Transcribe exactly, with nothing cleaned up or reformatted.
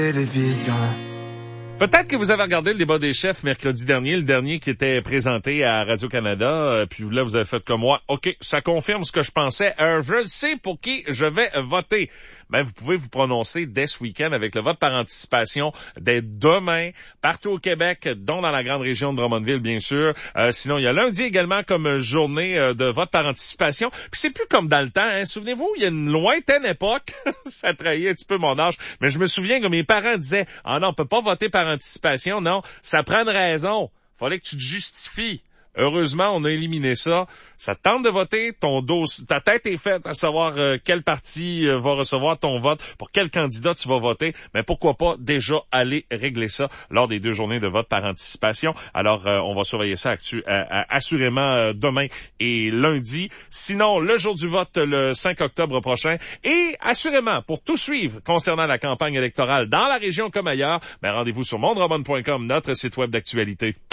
Télévision. Peut-être que vous avez regardé le débat des chefs mercredi dernier, le dernier qui était présenté à Radio-Canada, euh, puis là, vous avez fait comme moi. OK, ça confirme ce que je pensais. Euh, je sais pour qui je vais voter. Ben, vous pouvez vous prononcer dès ce week-end avec le vote par anticipation dès demain, partout au Québec, dont dans la grande région de Drummondville, bien sûr. Euh, sinon, il y a lundi également comme journée euh, de vote par anticipation. Puis c'est plus comme dans le temps, hein. Souvenez-vous, il y a une lointaine époque, ça trahit un petit peu mon âge, mais je me souviens que mes parents disaient « Ah non, on peut pas voter par anticipation, non, ça prend une raison. Fallait que tu te justifies. » Heureusement, on a éliminé ça. Ça te tente de voter, ton dos, ta tête est faite à savoir euh, quel parti euh, va recevoir ton vote, pour quel candidat tu vas voter. Mais pourquoi pas déjà aller régler ça lors des deux journées de vote par anticipation. Alors, euh, on va surveiller ça actu- euh, assurément euh, demain et lundi. Sinon, le jour du vote, le cinq octobre prochain. Et assurément, pour tout suivre concernant la campagne électorale dans la région comme ailleurs, ben, rendez-vous sur monde roman point com, notre site web d'actualité.